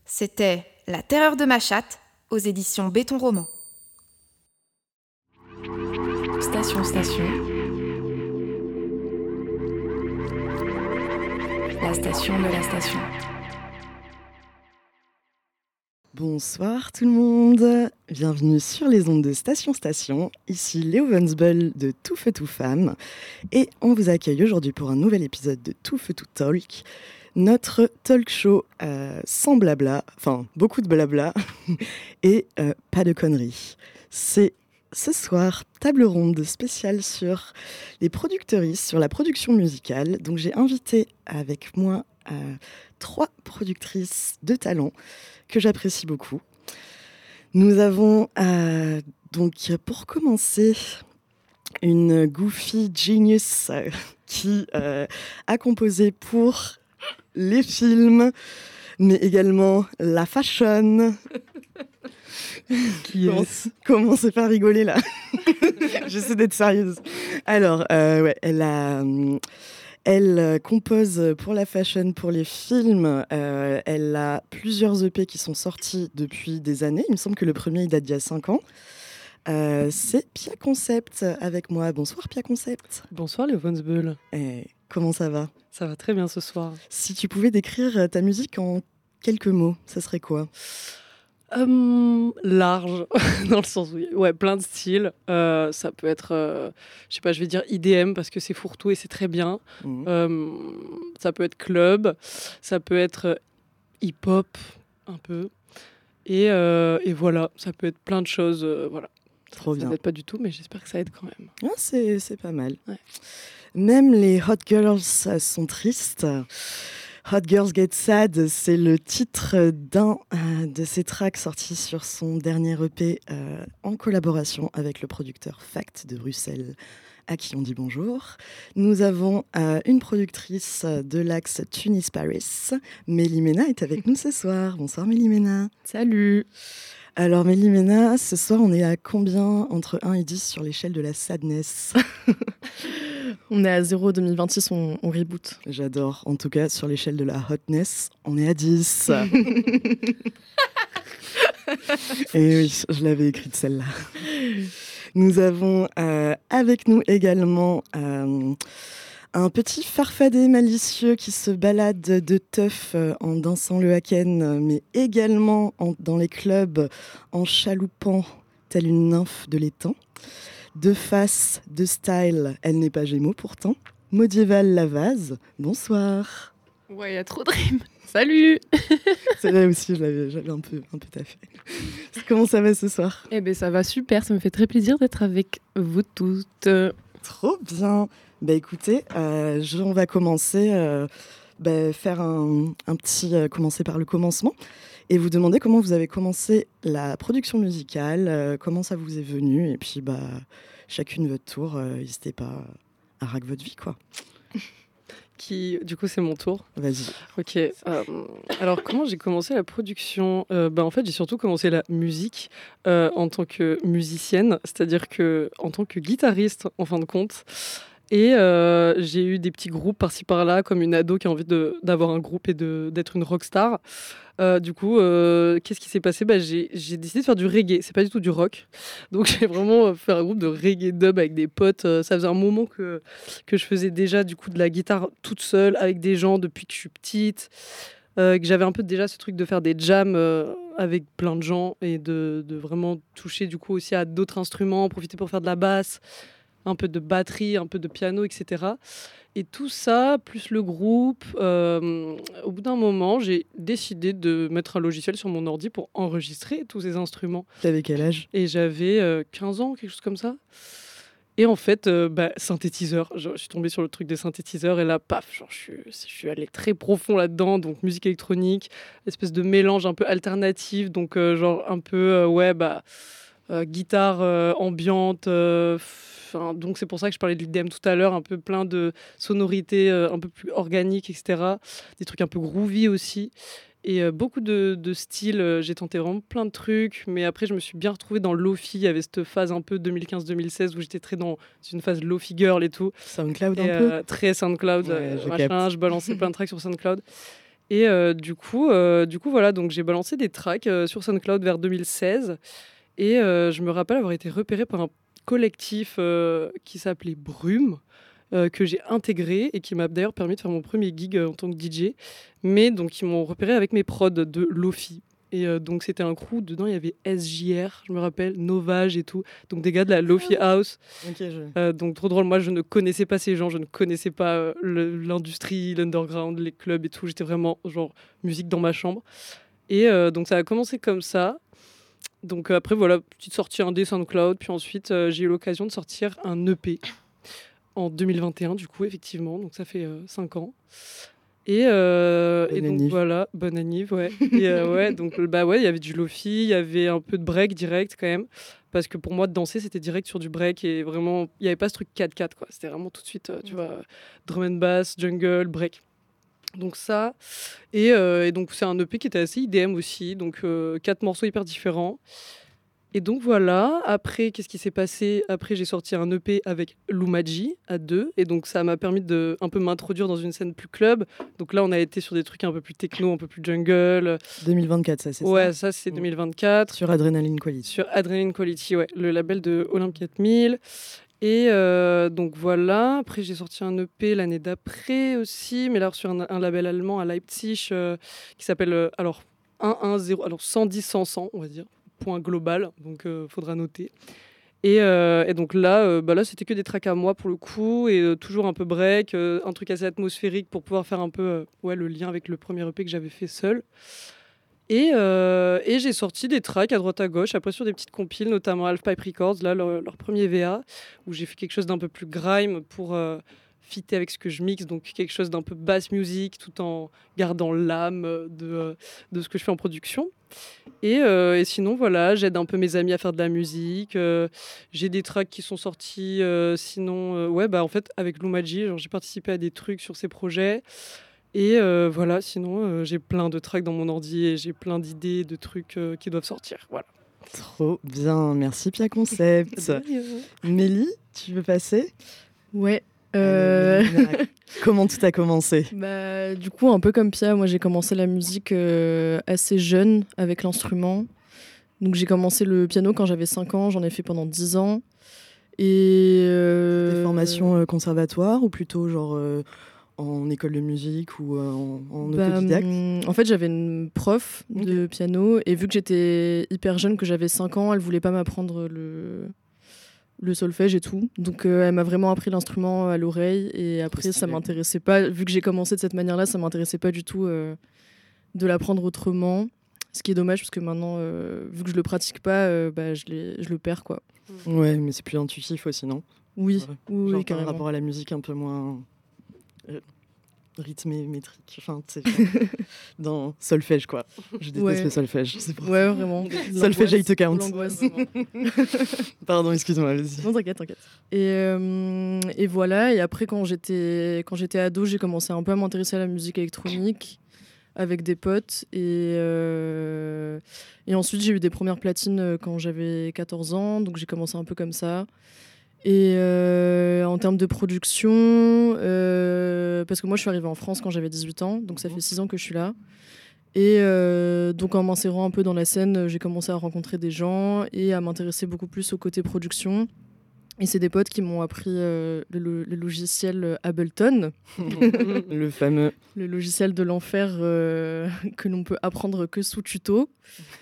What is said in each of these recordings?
C'était La terreur de ma chatte aux éditions Béton Roman. Station. La station de la station. Bonsoir tout le monde, bienvenue sur les ondes de Station. Ici Léo Vensbull de Tout Feu Tout Femme et on vous accueille aujourd'hui pour un nouvel épisode de Tout Feu Tout Talk, notre talk show sans blabla, enfin beaucoup de blabla et pas de conneries. C'est ce soir table ronde spéciale sur les productrices, sur la production musicale. Donc j'ai invité avec moi 3 productrices de talent que j'apprécie beaucoup. Nous avons donc pour commencer une goofy genius qui a composé pour les films, mais également la fashion. Commencez pas à rigoler là. J'essaie d'être sérieuse. Alors, elle compose pour la fashion, pour les films. Elle a plusieurs EP qui sont sortis depuis des années. Il me semble que le premier, il date d'il y a 5 ans. C'est Pia Concept avec moi. Bonsoir Pia Concept. Bonsoir Léo Vensbull. Comment ça va ? Ça va très bien ce soir. Si tu pouvais décrire ta musique en quelques mots, ça serait quoi ? Large, dans le sens où plein de styles. Ça peut être, je vais dire IDM parce que c'est fourre-tout et c'est très bien. Ça peut être club, ça peut être hip-hop un peu. Et voilà, ça peut être plein de choses. Voilà. Trop bien. Ça n'aide pas du tout, mais j'espère que ça aide quand même. Ah, c'est pas mal. Ouais. Même les hot girls sont tristes. Hot Girls Get Sad, c'est le titre d'un de ses tracks sortis sur son dernier EP en collaboration avec le producteur Fact de Bruxelles, à qui on dit bonjour. Nous avons une productrice de l'axe Tunis-Paris. Mélimena est avec nous ce soir. Bonsoir Mélimena. Salut. Alors Mélimena, ce soir on est à combien entre 1 et 10 sur l'échelle de la sadness ? On est à 0, 2026, on reboot. J'adore. En tout cas, sur l'échelle de la hotness, on est à 10. Et oui, je l'avais écrite celle-là. Nous avons avec nous également un petit farfadet malicieux qui se balade de teuf en dansant le haken, mais également dans les clubs en chaloupant telle une nymphe de l'étang. De face, de style, elle n'est pas Gémeaux pourtant. Maudieval Lavaz, bonsoir. Ouais, il y a trop de rimes. Salut. C'est vrai aussi, j'avais un peu taffé. Comment ça va ce soir ? Eh bien, ça va super, ça me fait très plaisir d'être avec vous toutes. Trop bien. Bah écoutez, on va commencer, faire un petit commencer par le commencement et vous demander comment vous avez commencé la production musicale, comment ça vous est venu et puis chacune votre tour, n'hésitez pas à raconter votre vie quoi. Du coup, c'est mon tour. Vas-y. Ok. Alors, comment j'ai commencé la production ? En fait, j'ai surtout commencé la musique en tant que musicienne, c'est-à-dire que en tant que guitariste, en fin de compte. Et j'ai eu des petits groupes par-ci par-là, comme une ado qui a envie d'avoir un groupe et d'être une rockstar. Du coup, qu'est-ce qui s'est passé ? J'ai décidé de faire du reggae. C'est pas du tout du rock. Donc, j'ai vraiment fait un groupe de reggae dub avec des potes. Ça faisait un moment que je faisais déjà du coup de la guitare toute seule avec des gens depuis que je suis petite. Que j'avais un peu déjà ce truc de faire des jams avec plein de gens et de vraiment toucher du coup aussi à d'autres instruments, profiter pour faire de la basse, un peu de batterie, un peu de piano, etc. Et tout ça, plus le groupe, au bout d'un moment, j'ai décidé de mettre un logiciel sur mon ordi pour enregistrer tous ces instruments. T'avais quel âge ? Et j'avais 15 ans, quelque chose comme ça. Et en fait, synthétiseur. Je suis tombée sur le truc des synthétiseurs et là, paf, je suis allée très profond là-dedans. Donc, musique électronique, espèce de mélange un peu alternatif. Donc, un peu, guitare ambiante. Donc c'est pour ça que je parlais de l'IDM tout à l'heure, un peu plein de sonorités un peu plus organiques, etc. Des trucs un peu groovy aussi. Et beaucoup de styles, j'ai tenté vraiment plein de trucs, mais après je me suis bien retrouvée dans Lo-Fi. Il y avait cette phase un peu 2015-2016 où j'étais très dans une phase Lo-Fi girl et tout. SoundCloud et, un peu très SoundCloud, ouais, je balançais plein de tracks sur SoundCloud. Et du coup, voilà, donc j'ai balancé des tracks sur SoundCloud vers 2016. Et je me rappelle avoir été repérée par un collectif qui s'appelait Brume, que j'ai intégré et qui m'a d'ailleurs permis de faire mon premier gig en tant que DJ. Mais donc, ils m'ont repéré avec mes prods de Lofi. Et donc, c'était un crew. Dedans, il y avait SJR, je me rappelle, Novage et tout. Donc, des gars de la Lofi House. Donc, trop drôle. Moi, je ne connaissais pas ces gens. Je ne connaissais pas l'industrie, l'underground, les clubs et tout. J'étais vraiment, genre, musique dans ma chambre. Et donc, ça a commencé comme ça. Donc, après, voilà, petite sortie indé SoundCloud. Puis ensuite, j'ai eu l'occasion de sortir un EP en 2021, du coup, effectivement. Donc, ça fait 5 ans. Et donc voilà, bonne anniv, ouais. Et ouais, donc bah ouais, il y avait du lofi, il y avait un peu de break direct quand même, parce que pour moi de danser c'était direct sur du break et vraiment il y avait pas ce truc 4/4 quoi, c'était vraiment tout de suite tu vois, drum and bass, jungle, break. Donc ça et donc c'est un EP qui était assez IDM aussi, donc 4 morceaux hyper différents. Et donc voilà, après, qu'est-ce qui s'est passé? Après, j'ai sorti un EP avec Lumaji à 2. Et donc, ça m'a permis de un peu m'introduire dans une scène plus club. Donc là, on a été sur des trucs un peu plus techno, un peu plus jungle. 2024, ça, c'est ça? Ouais, ça, c'est 2024. Sur Adrenaline Quality. Sur Adrenaline Quality, ouais. Le label de Olympe 4000. Et donc voilà, après j'ai sorti un EP l'année d'après aussi, mais là sur un label allemand à Leipzig qui s'appelle alors 110, alors 110 100 on va dire. Point global, donc faudra noter. Et donc là, là c'était que des tracks à moi pour le coup, et toujours un peu break, un truc assez atmosphérique pour pouvoir faire un peu le lien avec le premier EP que j'avais fait seul. Et j'ai sorti des tracks à droite à gauche, après sur des petites compiles, notamment Half Pipe Records, là leur premier VA, où j'ai fait quelque chose d'un peu plus grime pour fitter avec ce que je mixe, donc quelque chose d'un peu bass music tout en gardant l'âme de ce que je fais en production. Et sinon, voilà, j'aide un peu mes amis à faire de la musique. J'ai des tracks qui sont sortis. Sinon, en fait, avec Lumaji, j'ai participé à des trucs sur ces projets. Et voilà, sinon, j'ai plein de tracks dans mon ordi et j'ai plein d'idées de trucs qui doivent sortir. Voilà. Trop bien, merci Pia Concept. Mélie, tu veux passer? Ouais. Comment tout a commencé? Du coup, un peu comme Pia, moi j'ai commencé la musique assez jeune avec l'instrument. Donc j'ai commencé le piano quand j'avais 5 ans, j'en ai fait pendant 10 ans. Et des formations conservatoires ou plutôt genre en école de musique ou en autodidacte? En fait, j'avais une prof de piano et vu que j'étais hyper jeune, que j'avais 5 ans, elle voulait pas m'apprendre le solfège et tout. Donc elle m'a vraiment appris l'instrument à l'oreille et après ça m'intéressait pas, vu que j'ai commencé de cette manière-là, ça m'intéressait pas du tout de l'apprendre autrement. Ce qui est dommage parce que maintenant, vu que je le pratique pas, je le perds quoi. Ouais, mais c'est plus intuitif aussi, non? Oui, oui, genre carrément. Par rapport à la musique un peu moins rythmé, métrique, enfin, tu sais, dans solfège, quoi. Je déteste le solfège. C'est pour ouais, vraiment. Solfège 8 count. L'angoisse. Pardon, excuse-moi, vas-y. Non, t'inquiète. Et voilà, et après, quand j'étais ado, j'ai commencé un peu à m'intéresser à la musique électronique avec des potes. Et ensuite, j'ai eu des premières platines quand j'avais 14 ans, donc j'ai commencé un peu comme ça. Et en termes de production, parce que moi je suis arrivée en France quand j'avais 18 ans, donc ça fait 6 ans que je suis là. Et donc en m'insérant un peu dans la scène, j'ai commencé à rencontrer des gens et à m'intéresser beaucoup plus au côté production. Et c'est des potes qui m'ont appris le logiciel Ableton. Le fameux. Le logiciel de l'enfer que l'on peut apprendre que sous tuto.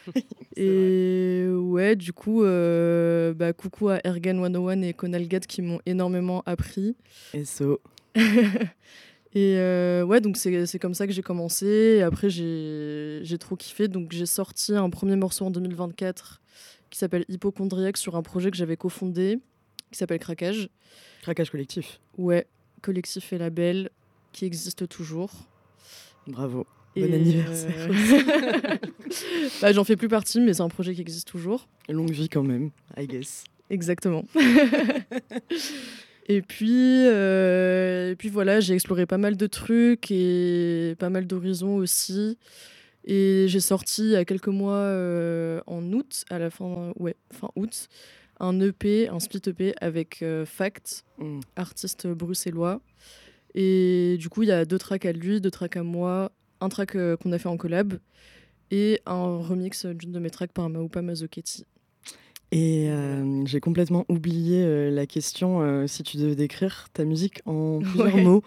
Et ouais, du coup, coucou à Ergan 101 et Conalgat qui m'ont énormément appris. SO. Et donc c'est comme ça que j'ai commencé. Et après, j'ai trop kiffé. Donc j'ai sorti un premier morceau en 2024 qui s'appelle Hypochondriaque sur un projet que j'avais cofondé qui s'appelle Craquage. Craquage collectif. Ouais, collectif et label qui existe toujours. Bravo. Bon anniversaire. J'en fais plus partie, mais c'est un projet qui existe toujours. Longue vie quand même, I guess. Exactement. Et puis voilà, j'ai exploré pas mal de trucs et pas mal d'horizons aussi. Et j'ai sorti il y a quelques mois, en août, à la fin août, un EP, un split EP avec Fact, artiste bruxellois. Et du coup, il y a 2 tracks à lui, 2 tracks à moi, un track qu'on a fait en collab et un remix d'une de mes tracks par Maoupa Mazzochetti. Et j'ai complètement oublié la question si tu devais décrire ta musique en plusieurs mots.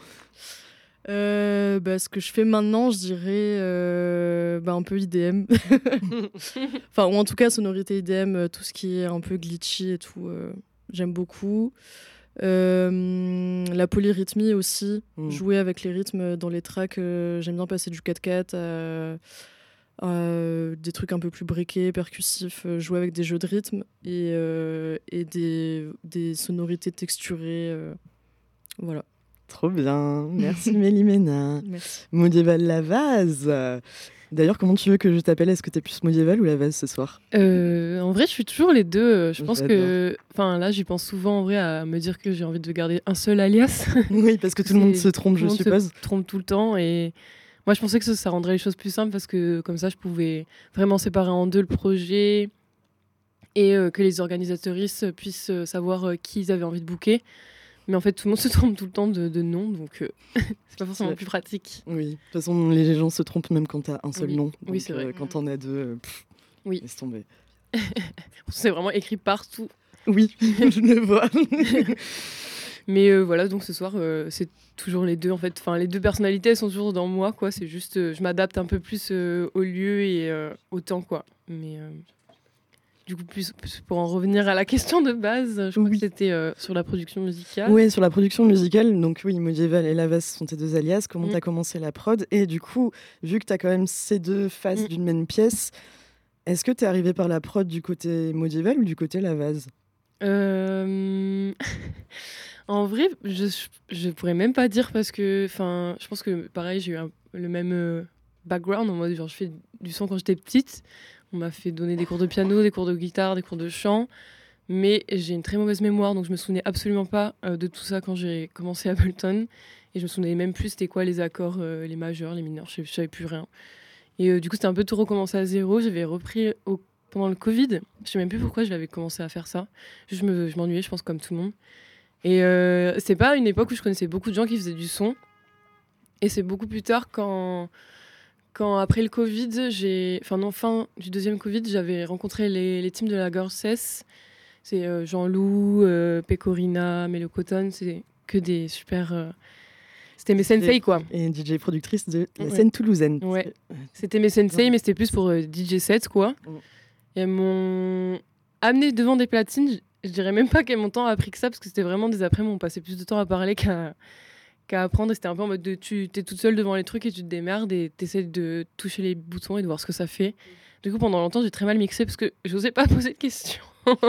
Ce que je fais maintenant, je dirais un peu IDM. Enfin, ou en tout cas, sonorité IDM, tout ce qui est un peu glitchy et tout, j'aime beaucoup. La polyrythmie aussi, jouer avec les rythmes dans les tracks, j'aime bien passer du 4/4 à des trucs un peu plus briqués, percussifs, jouer avec des jeux de rythme et des sonorités texturées. Voilà. Trop bien, merci Mélimena. Merci. Modieval la vase. D'ailleurs, comment tu veux que je t'appelle? Est-ce que t'es plus Modieval ou la vase ce soir? En vrai, je suis toujours les deux. Je pense J'adore. que, enfin là, j'y pense souvent en vrai à me dire que j'ai envie de garder un seul alias. Oui, parce que tout le monde se trompe, Tout le je monde suppose. se trompe tout le temps et moi, je pensais que ça rendrait les choses plus simples parce que comme ça, je pouvais vraiment séparer en deux le projet et que les organisateuristes puissent savoir qui ils avaient envie de booker. Mais en fait, tout le monde se trompe tout le temps de nom, donc c'est pas forcément plus pratique. Oui, de toute façon, les gens se trompent même quand t'as un seul Oui. nom. Oui, Donc, c'est vrai. Quand t'en as deux, Oui. laisse tomber. C'est vraiment écrit partout. Oui, je le vois. Mais voilà, donc ce soir, c'est toujours les deux en fait. Enfin, les deux personnalités, elles sont toujours dans moi, quoi. C'est juste, je m'adapte un peu plus au lieu et au temps, quoi. Mais du coup, plus pour en revenir à la question de base, je crois que c'était sur la production musicale. Oui, sur la production musicale, donc oui, Modieval et Lavas sont tes deux alias. Comment t'as commencé la prod? Et du coup, vu que t'as quand même ces deux faces d'une même pièce, est-ce que t'es arrivé par la prod du côté Modieval ou du côté Lavas? En vrai, je pourrais même pas dire parce que, enfin, je pense que pareil, j'ai eu le même background en mode genre je fais du son quand j'étais petite. On m'a fait donner des cours de piano, des cours de guitare, des cours de chant, mais j'ai une très mauvaise mémoire, donc je me souvenais absolument pas de tout ça quand j'ai commencé Ableton, et je me souvenais même plus c'était quoi les accords, les majeurs, les mineurs, je savais plus rien. Et du coup, c'était un peu tout recommencer à zéro. J'avais repris pendant le Covid. Je sais même plus pourquoi j'avais commencé à faire ça. Je m'ennuyais, je pense, comme tout le monde. Et c'est pas une époque où je connaissais beaucoup de gens qui faisaient du son. Et c'est beaucoup plus tard quand après le Covid, fin du deuxième Covid, j'avais rencontré les teams de la Girls Cess. C'est Jean-Loup, Pecorina, Mélo Cotton. C'est que des super... C'était mes sensei, quoi. Et DJ productrice de la scène toulousaine. Ouais. C'était mes sensei, mais c'était plus pour DJ sets, quoi. Et elles m'ont amené devant des platines. Je dirais même pas qu'elles m'ont tant appris que ça, parce que c'était vraiment des après-midi où on passait plus de temps à parler qu'à apprendre. Et c'était un peu en mode tu t'es toute seule devant les trucs et tu te démerdes et t'essaies de toucher les boutons et de voir ce que ça fait. Du coup, pendant longtemps, j'ai très mal mixé parce que j'osais pas poser de questions.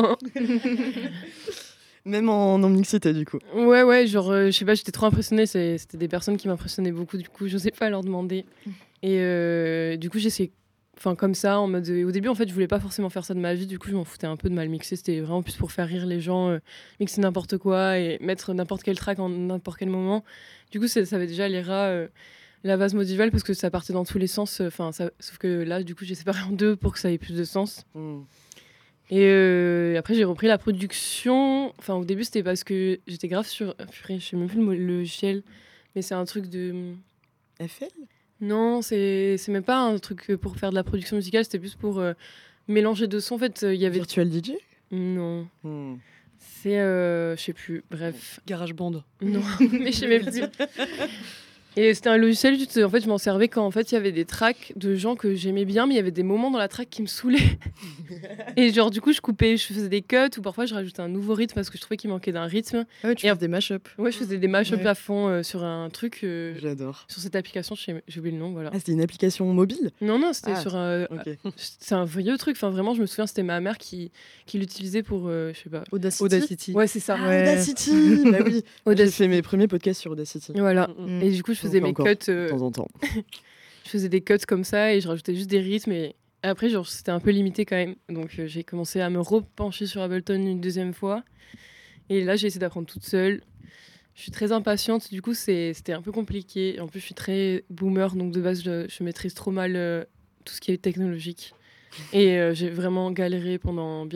Même en mixité, du coup. Ouais, genre, je sais pas, j'étais trop impressionnée. C'était des personnes qui m'impressionnaient beaucoup, du coup, j'osais pas leur demander. Et du coup, j'essayais, enfin, comme ça, en mode. Au début, en fait, je voulais pas forcément faire ça de ma vie, du coup, je m'en foutais un peu de mal mixer. C'était vraiment plus pour faire rire les gens, mixer n'importe quoi et mettre n'importe quel track en n'importe quel moment. Du coup, ça avait déjà les rats. La vase Modieval, parce que ça partait dans tous les sens. Sauf que là, du coup, j'ai séparé en deux pour que ça ait plus de sens. Et après, j'ai repris la production. Enfin, au début, c'était parce que j'étais grave sur... Je sais même plus le logiciel, mais c'est un truc de... FL? Non, c'est même pas un truc pour faire de la production musicale, c'était plus pour mélanger deux sons. En fait, il y avait... Virtual DJ? Non. C'est... je sais plus, bref. GarageBand. Non, mais je sais même plus. Et c'était un logiciel, juste, en fait, je m'en servais quand en fait, il y avait des tracks de gens que j'aimais bien, mais il y avait des moments dans la track qui me saoulaient. Et genre, du coup, je faisais des cuts, ou parfois je rajoutais un nouveau rythme parce que je trouvais qu'il manquait d'un rythme. Ah ouais, tu fais des mashups. Ouais, je faisais des mashups à fond sur un truc. J'adore. Sur cette application, j'ai oublié le nom, voilà. Ah, c'était une application mobile? Non, c'était sur un... Okay. C'est un vieux truc, enfin vraiment, je me souviens, c'était ma mère qui l'utilisait pour, je sais pas... Audacity. Ouais, c'est ça. Ah, ouais. Audacity. Bah oui. J'ai fait mes premiers podcasts sur Audacity. Voilà. Et du coup, je faisais mes cuts... de temps en temps. Je faisais des cuts comme ça et je rajoutais juste des rythmes. Et après, genre, c'était un peu limité quand même. Donc, j'ai commencé à me repencher sur Ableton une deuxième fois. Et là, j'ai essayé d'apprendre toute seule. Je suis très impatiente. Du coup, c'était un peu compliqué. En plus, je suis très boomer. Donc, de base, je maîtrise trop mal tout ce qui est technologique. Et j'ai vraiment galéré pendant bien